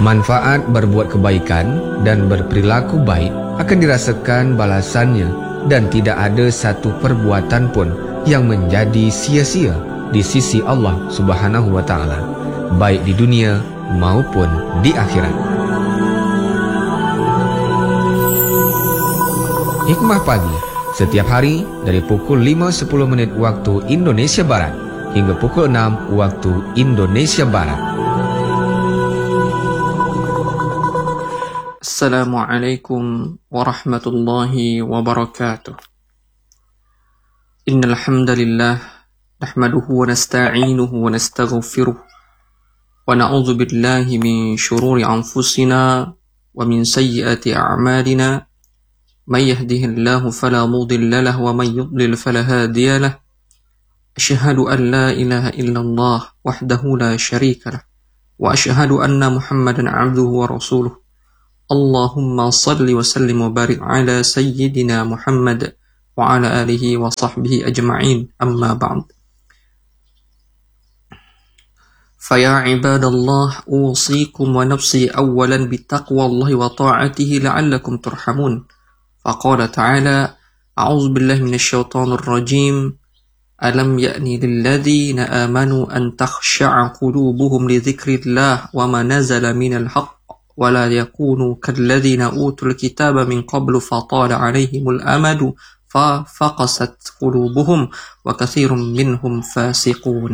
Manfaat berbuat kebaikan dan berperilaku baik akan dirasakan balasannya, dan tidak ada satu perbuatan pun yang menjadi sia-sia di sisi Allah Subhanahu wa Ta'ala, baik di dunia maupun di akhirat. Hikmah Pagi, setiap hari dari pukul 5.10 waktu Indonesia Barat hingga pukul 6 waktu Indonesia Barat. Assalamualaikum warahmatullahi wabarakatuh. Innal hamdalillah nahmaduhu wa nasta'inuhu wa nastaghfiruh wa na'udzu billahi min shururi anfusina wa min sayyiati a'malina. May yahdihillahu fala mudilla lahu wa may yudlil fala hadiya lahu. Asyhadu an la ilaha illallah wahdahu la syarika lah wa asyhadu anna Muhammadan 'abduhu wa rasuluh. Allahumma salli wa sallim wa barik ala sayyidina Muhammad wa ala alihi wa sahbihi ajma'in, amma ba'd. Faya ibadallah, usikum wa nafsi awalan bitaqwallahi wa ta'atihi la'allakum turhamun. Faqala ta'ala, a'udzu billahi minasyaitonir rajim. Alam ya'ni lilladhina amanu an takhsha'a qulubuhum li dzikrillah wa ma nazala minal haqq ولا يكونوا كالذين أوتوا الكتاب من قبل فطال عليهم الأمد فقست قلوبهم وكثير منهم فاسقون.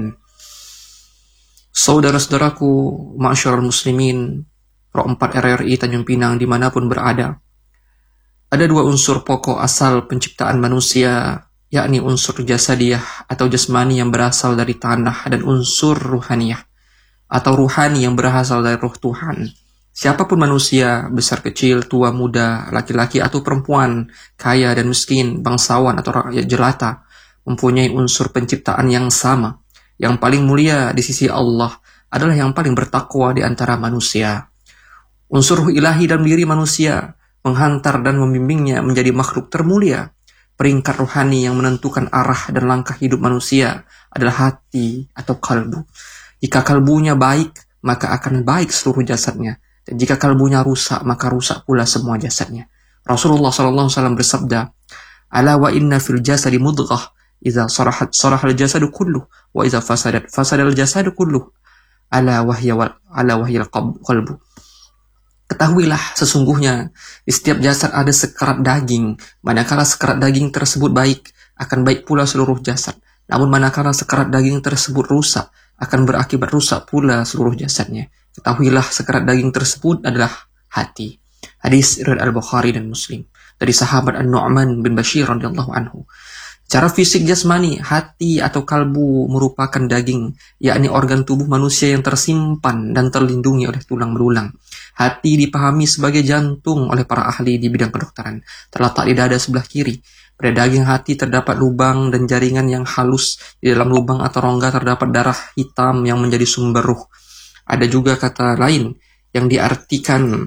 Saudara-saudaraku, ma'asyiral muslimin, Pro 4 RRI Tanjung Pinang dimanapun berada, ada dua unsur pokok asal penciptaan manusia, yakni unsur jasadiyah atau jasmani yang berasal dari tanah, dan unsur ruhaniyah atau ruhani yang berasal dari ruh Tuhan. Siapapun manusia, besar kecil, tua muda, laki-laki atau perempuan, kaya dan miskin, bangsawan atau rakyat jelata, mempunyai unsur penciptaan yang sama. Yang paling mulia di sisi Allah adalah yang paling bertakwa di antara manusia. Unsur ruh ilahi dalam diri manusia menghantar dan membimbingnya menjadi makhluk termulia. Peringkat ruhani yang menentukan arah dan langkah hidup manusia adalah hati atau kalbu. Jika kalbunya baik, maka akan baik seluruh jasadnya. Dan jika kalbunya rusak, maka rusak pula semua jasadnya. Rasulullah SAW bersabda, ala wa inna fil jasadi mudghah, idza sarahal jasadu kulluh, wa idza fasadal jasadu kulluh, ala wahyal qalbu. Ketahuilah, sesungguhnya di setiap jasad ada sekerat daging. Manakala sekerat daging tersebut baik, akan baik pula seluruh jasad. Namun manakala sekerat daging tersebut rusak, akan berakibat rusak pula seluruh jasadnya. Ketahuilah, sekerat daging tersebut adalah hati. Hadis riwayat Al-Bukhari dan Muslim dari sahabat An-Nu'man bin Bashir radhiyallahu anhu. Secara fisik jasmani, hati atau kalbu merupakan daging, yakni organ tubuh manusia yang tersimpan dan terlindungi oleh tulang belulang. Hati dipahami sebagai jantung oleh para ahli di bidang kedokteran. Terletak di dada sebelah kiri. Pada daging hati terdapat lubang dan jaringan yang halus. Di dalam lubang atau rongga terdapat darah hitam yang menjadi sumber ruh. Ada juga kata lain yang diartikan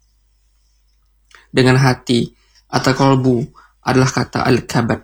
dengan hati atau kalbu adalah kata al-kabad.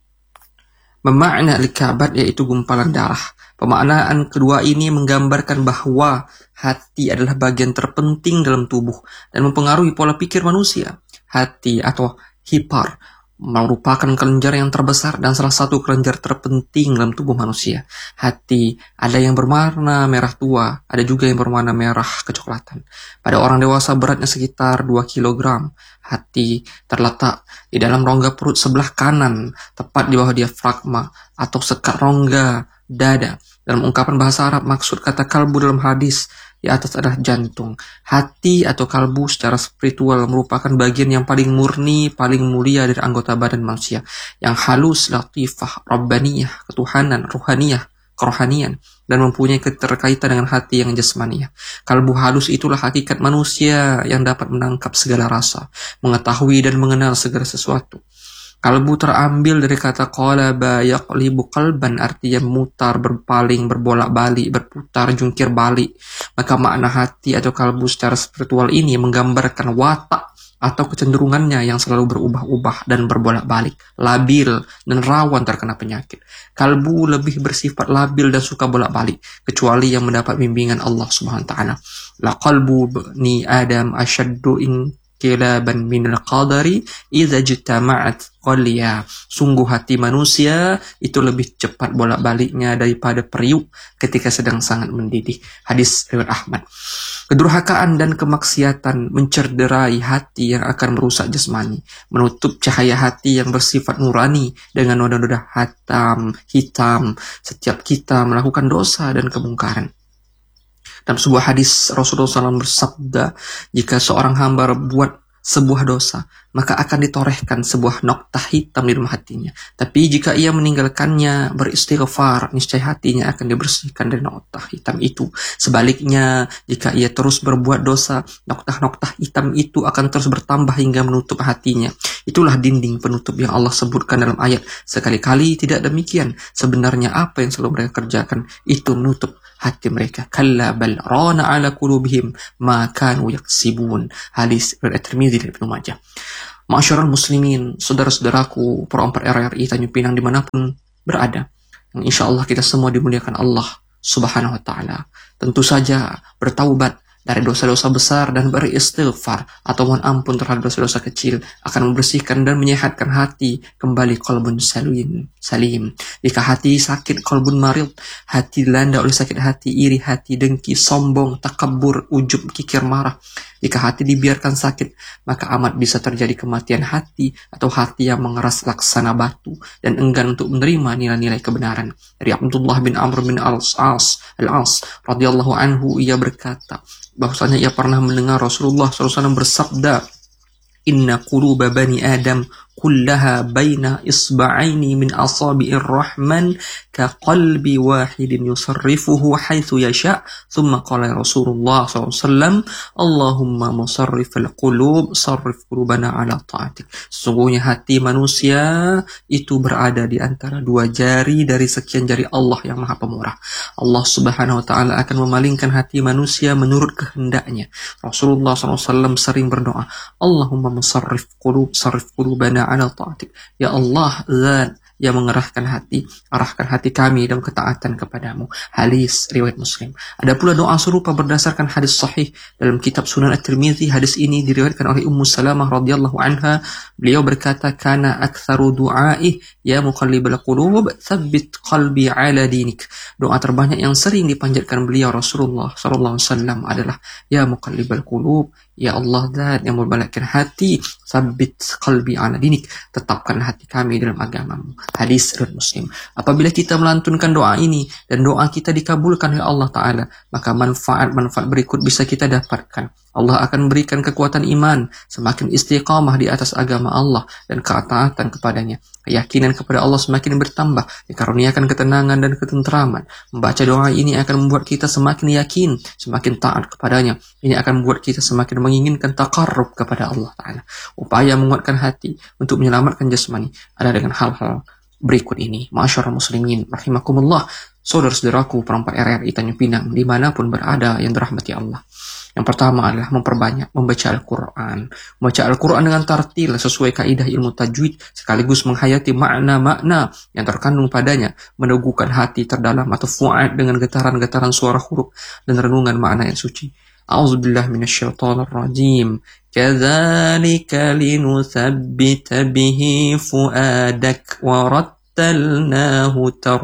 Memakna al-kabad yaitu gumpalan darah. Pemaknaan kedua ini menggambarkan bahwa hati adalah bagian terpenting dalam tubuh dan mempengaruhi pola pikir manusia. Hati atau hipar merupakan kelenjar yang terbesar dan salah satu kelenjar terpenting dalam tubuh manusia. Hati ada yang berwarna merah tua, ada juga yang berwarna merah kecoklatan. Pada orang dewasa beratnya sekitar 2 kg. Hati terletak di dalam rongga perut sebelah kanan, tepat di bawah diafragma atau sekat rongga dada. Dalam ungkapan bahasa Arab, maksud kata kalbu dalam hadis di atas adalah jantung. Hati atau kalbu secara spiritual merupakan bagian yang paling murni, paling mulia dari anggota badan manusia. Yang halus, latifah, rabbaniyah, ketuhanan, ruhaniyah, kerohanian, dan mempunyai keterkaitan dengan hati yang jasmaniyah. Kalbu halus itulah hakikat manusia yang dapat menangkap segala rasa, mengetahui dan mengenal segala sesuatu. Kalbu terambil dari kata qalaba yaqlibu qalban, artinya memutar, berpaling, berbolak-balik, berputar, jungkir balik. Maka makna hati atau kalbu secara spiritual ini menggambarkan watak atau kecenderungannya yang selalu berubah-ubah dan berbolak-balik, labil dan rawan terkena penyakit. Kalbu lebih bersifat labil dan suka bolak-balik, kecuali yang mendapat bimbingan Allah Subhanahu wa taala. La qalbu bani Adam ashaddu inqilaban minal qadari idza jitama'at qaliya. Sungguh hati manusia itu lebih cepat bolak-baliknya daripada periuk ketika sedang sangat mendidih. Hadis riwayat Ahmad. Kedurhakaan dan kemaksiatan mencerderai hati yang akan merusak jasmani, menutup cahaya hati yang bersifat nurani dengan noda-noda hitam. Setiap kita melakukan dosa dan kemungkaran. Dalam sebuah hadis Rasulullah SAW bersabda, jika seorang hamba berbuat sebuah dosa, maka akan ditorehkan sebuah noktah hitam di dalam hatinya. Tapi jika ia meninggalkannya, beristighfar, niscaya hatinya akan dibersihkan dari noktah hitam itu. Sebaliknya, jika ia terus berbuat dosa, noktah-noktah hitam itu akan terus bertambah hingga menutup hatinya. Itulah dinding penutup yang Allah sebutkan dalam ayat. Sekali-kali tidak demikian. Sebenarnya apa yang selalu mereka kerjakan itu menutup hati mereka. Kalla bal rana ala qulubihim ma kanu yaksibun. Hadis riwayat Tirmidzi dan Ibnu Majah. Ma'asyiral muslimin, saudara-saudaraku, Pro 4 RRI Tanjung Pinang dimanapun berada, yang insya Allah kita semua dimuliakan Allah Subhanahu wa taala. Tentu saja bertaubat dari dosa-dosa besar dan beristighfar atau mohon ampun terhadap dosa-dosa kecil akan membersihkan dan menyehatkan hati kembali qalbun salim. Jika hati sakit, qalbun marid, hati dilanda oleh sakit hati, iri hati, dengki, sombong, takabur, ujub, kikir, marah. Jika hati dibiarkan sakit, maka amat bisa terjadi kematian hati atau hati yang mengeras laksana batu dan enggan untuk menerima nilai-nilai kebenaran. Dari Abdullah bin Amr bin Al-As radhiyallahu anhu, ia berkata bahwasanya ia pernah mendengar Rasulullah SAW bersabda, Inna quluba bani Adam kullaha baina isba'aini min asabi'ir rahman ka qalbi wahidin yusarrifuhu haitsu yasha. Thumma qala Rasulullah SAW, Allahumma musarrifal qulub sarrif qulubana ala ta'atik. Sesungguhnya hati manusia itu berada di antara dua jari dari sekian jari Allah yang Maha Pemurah. Allah Subhanahu wa taala akan memalingkan hati manusia menurut kehendaknya. Rasulullah SAW sering berdoa, Allahumma musarrif qulubana ala ta'atik. Ya Allah, Zat yang mengerahkan hati, arahkan hati kami dalam ketaatan kepadamu. Hadis riwayat Muslim. Ada pula doa serupa berdasarkan hadis sahih dalam kitab Sunan At-Tirmidzi. Hadis ini diriwayatkan oleh Ummu Salamah radhiyallahu anha. Beliau berkata, kana aktsaru du'aih ya muqallibal qulub tsabbit qalbi ala dinik. Doa terbanyak yang sering dipanjatkan beliau Rasulullah sallallahu alaihi wasallam adalah ya muqallibal qulub, ya Allah Zat yang membalikkan hati, tsabbit qalbi ala dinik, tetapkan hati kami dalam agamamu. Hadis riwayat Muslim. Apabila kita melantunkan doa ini dan doa kita dikabulkan oleh Allah Ta'ala, maka manfaat-manfaat berikut bisa kita dapatkan. Allah akan berikan kekuatan iman, semakin istiqamah di atas agama Allah dan ketaatan kepadanya. Keyakinan kepada Allah semakin bertambah, dikaruniakan ketenangan dan ketenteraman. Membaca doa ini akan membuat kita semakin yakin, semakin taat kepadanya. Ini akan membuat kita semakin menginginkan taqarrub kepada Allah Ta'ala. Upaya menguatkan hati untuk menyelamatkan jasmani ada dengan hal-hal berikut ini. Ma'asyiral muslimin rahimakumullah, saudara-saudaraku perempat RRI Tanjung Pinang dimanapun berada yang dirahmati Allah. Yang pertama adalah memperbanyak membaca Al-Quran. Membaca Al-Quran dengan tartil sesuai kaidah ilmu tajwid, sekaligus menghayati makna-makna yang terkandung padanya, meneguhkan hati terdalam atau fuad dengan getaran-getaran suara huruf dan renungan makna yang suci. A'udzubillah minasyaitonir rajim. Kadzalika linutsabbita bihi fuadak wa rattalnahu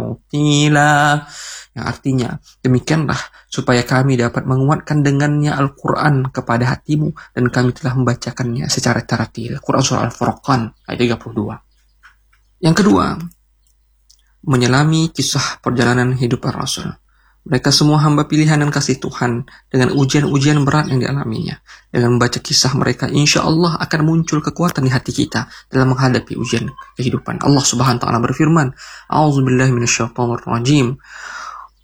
tartila. Yang artinya, demikianlah supaya kami dapat menguatkan dengannya Al-Quran kepada hatimu dan kami telah membacakannya secara tartil. Quran Surah Al-Furqan ayat 32. Yang kedua, menyelami kisah perjalanan hidup para Rasul. Mereka semua hamba pilihan dan kasih Tuhan dengan ujian-ujian berat yang dialaminya. Dengan membaca kisah mereka, insya Allah akan muncul kekuatan di hati kita dalam menghadapi ujian kehidupan. Allah Subhanahu wa taala berfirman, A'udzubillahi minasyaitonir rajim.